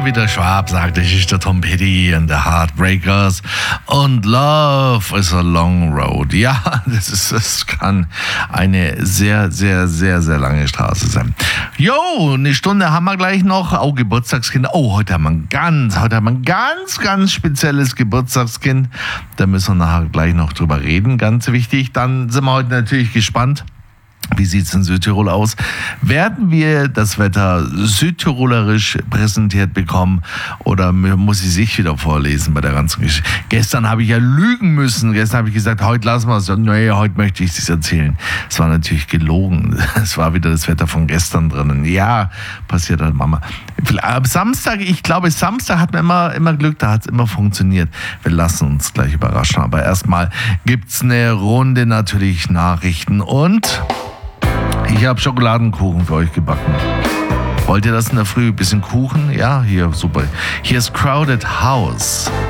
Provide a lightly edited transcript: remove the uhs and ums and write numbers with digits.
Wie der Schwab sagt, das ist der Tom Petty and the Heartbreakers und Love is a Long Road. Ja, das kann eine sehr, sehr, sehr, sehr lange Straße sein. Jo, eine Stunde haben wir gleich noch. Oh, Geburtstagskinder. Oh, heute haben wir ein ganz spezielles Geburtstagskind. Da müssen wir nachher gleich noch drüber reden, ganz wichtig. Dann sind wir heute natürlich gespannt. Wie sieht es in Südtirol aus? Werden wir das Wetter südtirolerisch präsentiert bekommen oder muss ich sich wieder vorlesen bei der ganzen Geschichte? Gestern habe ich ja lügen müssen. Gestern habe ich gesagt, heute lassen wir es. Nee, heute möchte ich es erzählen. Es war natürlich gelogen. Es war wieder das Wetter von gestern drinnen. Ja, passiert halt Mama. Ab Samstag, ich glaube, Samstag hat man immer Glück, da hat es immer funktioniert. Wir lassen uns gleich überraschen. Aber erstmal gibt es eine Runde natürlich Nachrichten und... Ich habe Schokoladenkuchen für euch gebacken. Wollt ihr das in der Früh? Ein bisschen Kuchen? Ja, hier, super. Hier ist Crowded House.